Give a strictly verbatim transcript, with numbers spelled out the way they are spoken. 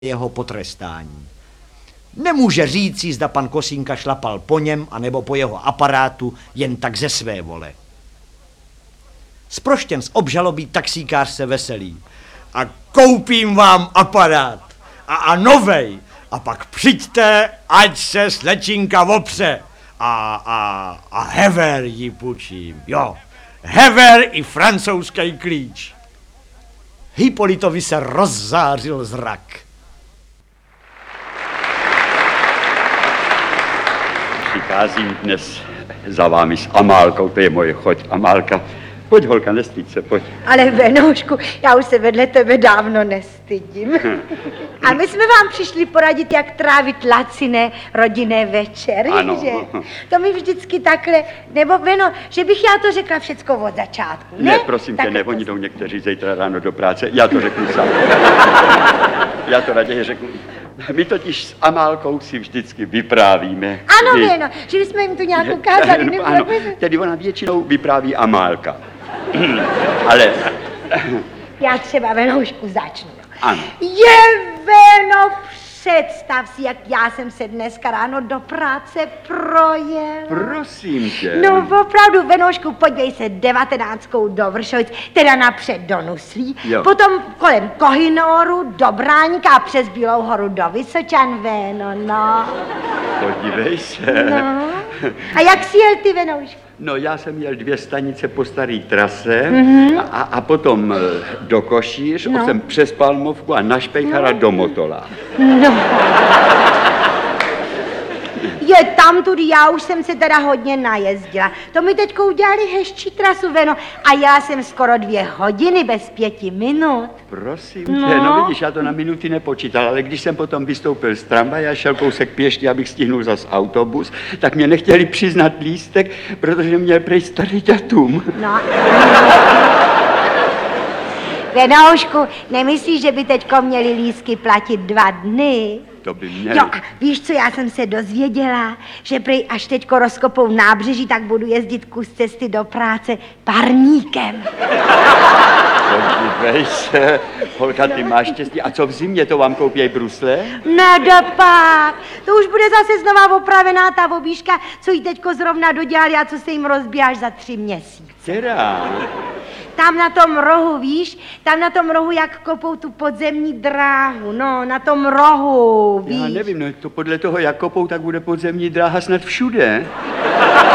jeho potrestání. Nemůže říci, zda pan Kosínka šlapal po něm anebo po jeho aparátu jen tak ze své vole. Zproštěn z obžaloby taxíkář se veselí. A koupím vám aparát. A, a novej. A pak přijďte, ať se slečinka opře. A, a, a hever ji půjčím. Jo, hever i francouzský klíč. Hypolitovi se rozzářil zrak. Přicházím dnes za vámi s Amálkou, to je moje choť. Amálka, pojď holka, nestyď se, pojď. Ale Venoušku, já už se vedle tebe dávno nestydím. A my jsme vám přišli poradit, jak trávit laciné rodinné večery, Ano. že? To mi vždycky takhle, nebo Veno, že bych já to řekla všecko od začátku, ne? Ne, prosím tak tě, ne, to... oni jdou někteří zítra ráno do práce, já to řeknu sám. Já to raději řeknu. My totiž s Amálkou si vždycky vyprávíme. Ano, Vy... Veno, že bychom jim to nějak ukázali, nebo... Ano, tedy ona většinou vypráví Amálka. Ale... Já třeba, Venoušku, začnu. Ano. Je, Veno, představ si, jak já jsem se dneska ráno do práce projel. Prosím tě. No opravdu, Venoušku, podívej se devatenáctkou do Vršovic, teda napřed do Nuslí, Jo. potom kolem Kohinoru do Bráníka a přes Bílou horu do Vysočan, Veno, no. Podívej se. No. A jak jsi jel ty, Venoušku? No, já jsem jel dvě stanice po staré trase mm-hmm. a, a potom do Košíř, No. jsem přes Palmovku a na Špejchara no. do Motola. No. Je tam tudy, já už jsem se teda hodně najezdila. To mi teďko udělali hezčí trasu, Veno, a jela jsem skoro dvě hodiny bez pěti minut. Prosím tě, No. no vidíš, já to na minuty nepočítal, ale když jsem potom vystoupil z tramvaje a šel kousek pěšky, abych stihnul zas autobus, tak mě nechtěli přiznat lístek, protože měl prej starý datum. No. Venoušku, nemyslíš, že by teďko měli lístky platit dva dny? To by měl. Jo, a víš co, já jsem se dozvěděla, že prej až teďko rozkopou nábřeží, tak budu jezdit kus cesty do práce parníkem. Podívej se, holka, ty máš štěstí. A co v zimě, to vám koupěj brusle? Nedopak, to už bude zase znova opravená ta obíška, co jí teďko zrovna dodělali a co se jim rozbíjí až za tři měsíce. Která? Tam na tom rohu, víš, tam na tom rohu, jak kopou tu podzemní dráhu, no, na tom rohu, víš. Já nevím, no to podle toho, jak kopou, tak bude podzemní dráha snad všude.